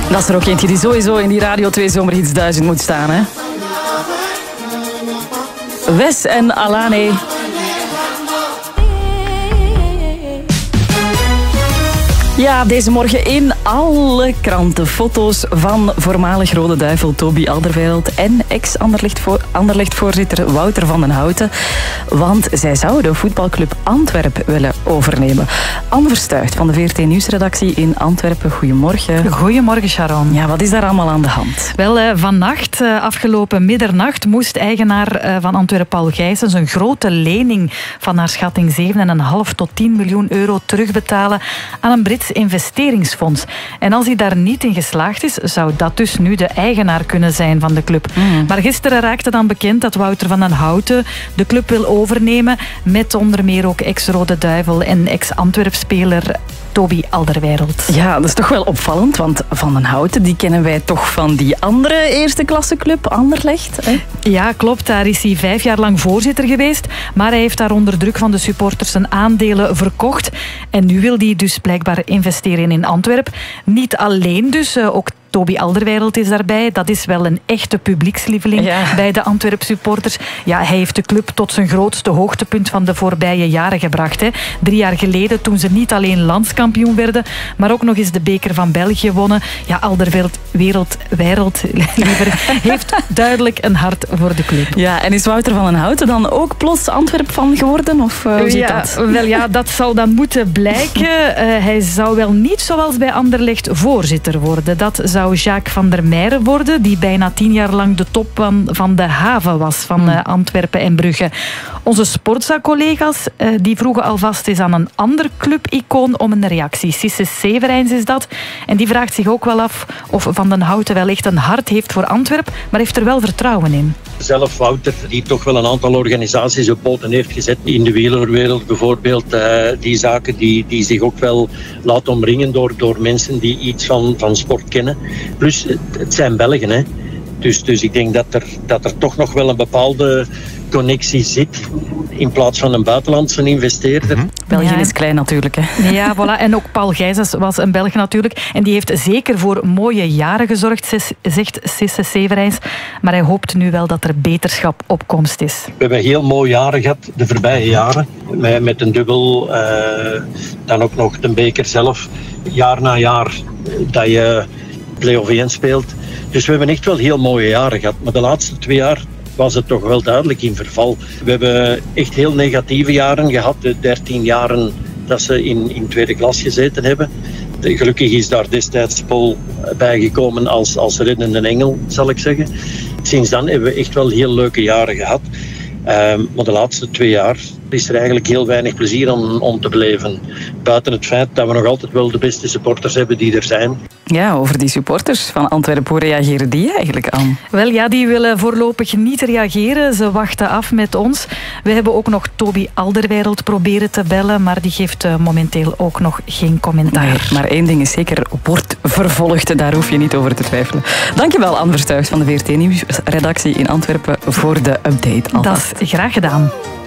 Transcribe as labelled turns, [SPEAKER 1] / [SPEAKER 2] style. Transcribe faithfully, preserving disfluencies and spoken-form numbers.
[SPEAKER 1] Dat is er ook eentje die sowieso in die Radio twee Zomerhits duizend moet staan, hè? Wes en Alane. Ja, deze morgen in alle kranten foto's van voormalig Rode Duivel Toby Alderweireld en ex-Anderlecht-voorzitter Wouter van den Houten. Want zij zouden voetbalclub Antwerpen willen overnemen. Anne Verstuigt van de V R T Nieuwsredactie in Antwerpen. Goedemorgen.
[SPEAKER 2] Goedemorgen, Sharon.
[SPEAKER 1] Ja, wat is daar allemaal aan de hand?
[SPEAKER 2] Wel, eh, vannacht, eh, afgelopen middernacht, moest eigenaar eh, van Antwerpen Paul Gijsens een grote lening van naar schatting zeven komma vijf tot tien miljoen euro terugbetalen aan een Brits investeringsfonds. En als hij daar niet in geslaagd is, zou dat dus nu de eigenaar kunnen zijn van de club. Mm. Maar gisteren raakte dan bekend dat Wouter van den Houten de club wil overnemen, met onder meer ook ex-Rode Duivel en ex-Antwerp-speler Toby Alderweireld.
[SPEAKER 1] Ja, dat is toch wel opvallend, want Van den Houten, die kennen wij toch van die andere eerste klasse club, Anderlecht. Hè?
[SPEAKER 2] Ja, klopt. Daar is hij vijf jaar lang voorzitter geweest, maar hij heeft daar onder druk van de supporters zijn aandelen verkocht. En nu wil hij dus blijkbaar investeren in Antwerpen. Niet alleen dus, ook Toby Alderweireld is daarbij. Dat is wel een echte publiekslieveling ja. bij de Antwerp supporters. Ja, hij heeft de club tot zijn grootste hoogtepunt van de voorbije jaren gebracht. Hè. Drie jaar geleden, toen ze niet alleen landskampioen werden, maar ook nog eens de beker van België wonnen. Ja, Alderweireld wereld, wereld, liever, heeft duidelijk een hart voor de club.
[SPEAKER 1] Ja, en is Wouter van den Houten dan ook plots Antwerp van geworden? Of uh, hoe zit
[SPEAKER 2] ja,
[SPEAKER 1] dat?
[SPEAKER 2] Wel ja, dat zal dan moeten blijken. Uh, hij zou wel niet zoals bij Anderlecht voorzitter worden. Dat zou Jacques van der Meijeren worden, die bijna tien jaar lang de top van, van de haven was van uh, Antwerpen en Brugge. Onze Sportza-collega's uh, die vroegen alvast eens aan een ander clubicoon om een reactie. Sisse Severijns is dat. En die vraagt zich ook wel af of Van den Houten wel echt een hart heeft voor Antwerpen, maar heeft er wel vertrouwen in.
[SPEAKER 3] Zelf Wouter, die toch wel een aantal organisaties op poten heeft gezet. In de wielerwereld bijvoorbeeld. Uh, die zaken die, die zich ook wel laten omringen door, door mensen die iets van, van sport kennen. Plus, het, het zijn Belgen, hè. Dus, dus ik denk dat er, dat er toch nog wel een bepaalde connectie zit in plaats van een buitenlandse investeerder.
[SPEAKER 1] Mm-hmm. België ja. is klein natuurlijk. Hè.
[SPEAKER 2] Ja, voilà. En ook Paul Gijsens was een Belg natuurlijk. En die heeft zeker voor mooie jaren gezorgd, zegt Sisse Severijns. Maar hij hoopt nu wel dat er beterschap op komst is.
[SPEAKER 3] We hebben heel mooie jaren gehad, de voorbije jaren. Met, met een dubbel, uh, dan ook nog de beker zelf. Jaar na jaar dat je play-off één speelt. Dus we hebben echt wel heel mooie jaren gehad. Maar de laatste twee jaar was het toch wel duidelijk in verval. We hebben echt heel negatieve jaren gehad. De dertien jaren dat ze in, in tweede klas gezeten hebben. De, gelukkig is daar destijds Paul bijgekomen als, als reddende engel, zal ik zeggen. Sinds dan hebben we echt wel heel leuke jaren gehad. Um, maar de laatste twee jaar is er eigenlijk heel weinig plezier om, om te beleven. Buiten het feit dat we nog altijd wel de beste supporters hebben die er zijn.
[SPEAKER 1] Ja, over die supporters van Antwerpen, hoe reageren die eigenlijk aan?
[SPEAKER 2] Wel ja, die willen voorlopig niet reageren. Ze wachten af met ons. We hebben ook nog Toby Alderweireld proberen te bellen, maar die geeft uh, momenteel ook nog geen commentaar.
[SPEAKER 1] Nee, maar één ding is zeker, wordt vervolgd. Daar hoef je niet over te twijfelen. Dankjewel, Anne Verstuigt van de V R T Nieuwsredactie in Antwerpen voor de update.
[SPEAKER 2] Alvast. Dat is graag gedaan.